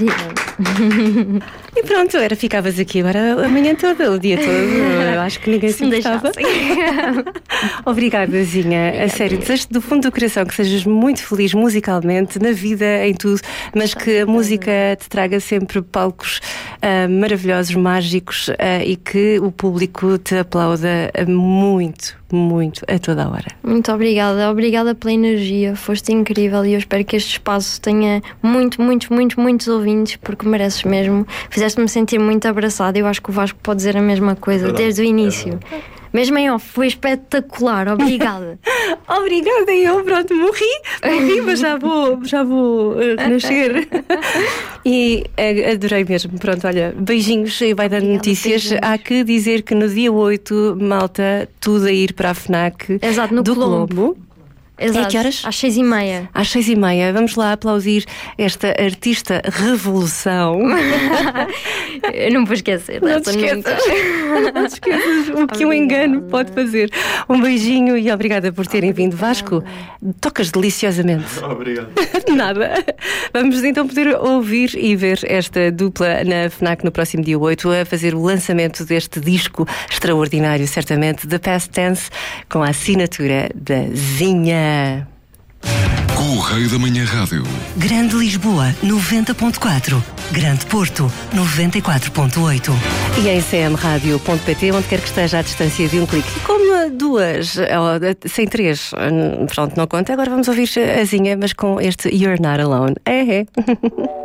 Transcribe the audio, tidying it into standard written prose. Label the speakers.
Speaker 1: E pronto, ficavas aqui agora a manhã toda, o dia todo. Eu acho que ninguém se importava. Obrigada, Zinha. A sério, desejo-te do fundo do coração que sejas muito feliz musicalmente, na vida, em tudo, mas que a música te traga sempre palcos maravilhosos, mágicos, e que o público te aplauda muito, muito, a toda a hora.
Speaker 2: Muito obrigada pela energia, foste incrível e eu espero que este espaço tenha muitos ouvintes, porque mereces mesmo. Fizeste-me sentir muito abraçada. Eu acho que o Vasco pode dizer a mesma coisa desde o início. Mesmo em off, foi espetacular, obrigada.
Speaker 1: Obrigada, eu pronto, morri, mas já vou renascer. E adorei mesmo. Pronto, olha, beijinhos e vai dando notícias. Beijinhos. Há que dizer que no dia 8, malta, tudo a ir para a FNAC.
Speaker 2: Exato, no
Speaker 1: do Colombo.
Speaker 2: Exato.
Speaker 1: É que horas?
Speaker 2: Às 6h30.
Speaker 1: Às 6h30. Vamos lá aplaudir esta artista revolução.
Speaker 2: Eu não vou esquecer.
Speaker 1: Não te esqueças o que um engano pode fazer. Um beijinho e obrigada por terem vindo. Vasco, tocas deliciosamente.
Speaker 3: Obrigado.
Speaker 1: Nada. Vamos então poder ouvir e ver esta dupla na FNAC no próximo dia 8 a fazer o lançamento deste disco extraordinário, certamente, The Past Tense, com a assinatura da Zinha.
Speaker 4: Correio da Manhã Rádio.
Speaker 5: Grande Lisboa, 90.4. Grande Porto, 94.8.
Speaker 1: E em cmradio.pt, onde quer que esteja à distância de um clique. E como duas, sem três, pronto, não conta. Agora vamos ouvir a Zinha, mas com este You're Not Alone. É.